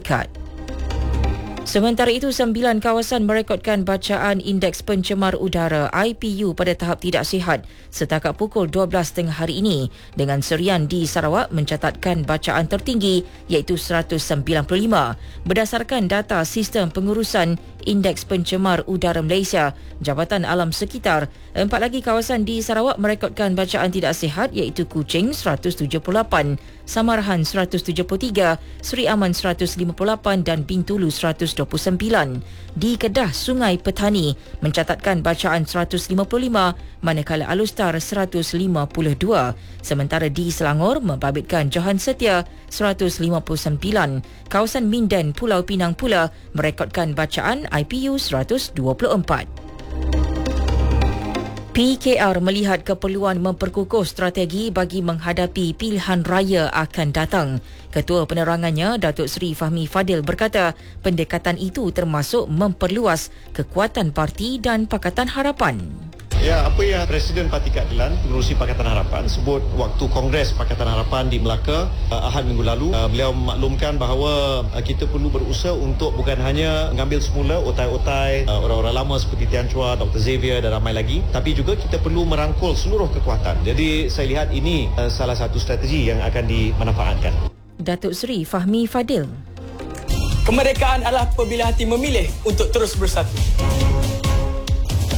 Syarikat. Sementara itu, 9 kawasan merekodkan bacaan Indeks Pencemar Udara IPU pada tahap tidak sihat setakat pukul 12 tengah hari ini, dengan Serian di Sarawak mencatatkan bacaan tertinggi iaitu 195. Berdasarkan data Sistem Pengurusan Indeks Pencemar Udara Malaysia, Jabatan Alam Sekitar, 4 lagi kawasan di Sarawak merekodkan bacaan tidak sihat iaitu Kuching 178, Samarahan 173, Seri Aman 158 dan Bintulu 129. Di Kedah, Sungai Petani mencatatkan bacaan 155, manakala Alustar 152. Sementara di Selangor membabitkan Johan Setia 159. Kawasan Minden, Pulau Pinang pula merekodkan bacaan IPU 124. PKR melihat keperluan memperkukuh strategi bagi menghadapi pilihan raya akan datang. Ketua Penerangannya, Datuk Seri Fahmi Fadil berkata, pendekatan itu termasuk memperluas kekuatan parti dan Pakatan Harapan. Ya, apa yang Presiden Parti Keadilan Pengerusi Pakatan Harapan sebut waktu Kongres Pakatan Harapan di Melaka Ahad minggu lalu, beliau memaklumkan bahawa kita perlu berusaha untuk bukan hanya mengambil semula otai-otai orang-orang lama seperti Tian Chua, Dr. Xavier dan ramai lagi, tapi juga kita perlu merangkul seluruh kekuatan. Jadi saya lihat ini salah satu strategi yang akan dimanfaatkan. Datuk Seri Fahmi Fadil. Kemerdekaan adalah apabila hati memilih untuk terus bersatu.